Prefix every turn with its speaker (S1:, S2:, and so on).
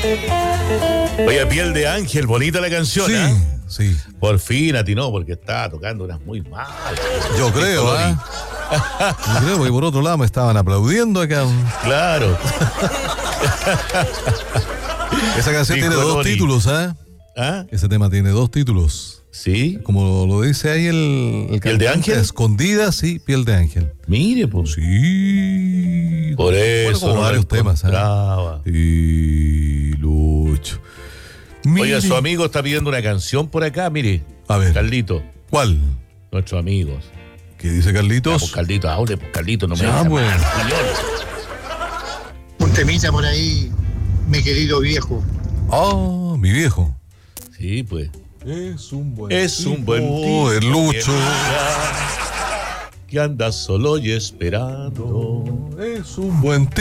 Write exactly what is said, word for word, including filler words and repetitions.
S1: Oye, Piel de Ángel, bonita la canción,
S2: Sí,
S1: ¿eh?
S2: sí.
S1: Por fin atinó, porque estaba tocando unas muy malas.
S2: Yo creo, ¿ah? Yo creo, porque por otro lado me estaban aplaudiendo acá.
S1: Claro.
S2: Esa canción
S1: Dijo
S2: tiene dos
S1: Lori.
S2: títulos, ¿ah?
S1: ¿Ah?
S2: Ese tema tiene dos títulos.
S1: ¿Sí?
S2: Como lo dice ahí el, el
S1: ¿Piel de
S2: cantante,
S1: ángel?
S2: Escondida, sí, Piel de Ángel.
S1: Mire, pues.
S2: Sí.
S1: Por eso.
S2: Bueno, como
S1: no
S2: varios
S1: lo
S2: temas, ¿ah?
S1: encontraba.
S2: Y Lucho. Mire.
S1: Oye, su amigo está pidiendo una canción por acá, mire.
S2: A ver.
S1: Carlito,
S2: ¿Cuál?
S1: nuestros amigos.
S2: ¿Qué dice
S1: Ya,
S2: Carlitos?
S1: pues Carlito, ahora, pues Carlito, no me
S2: Ya,
S1: deja
S2: pues.
S1: mal, señor.
S3: Un temita por ahí, mi querido viejo.
S2: Ah, mi viejo.
S1: Sí, pues.
S2: Es un buen
S1: Es un buen tipo.
S2: el Lucho.
S1: Que anda solo y esperando.
S2: Es un buen tipo.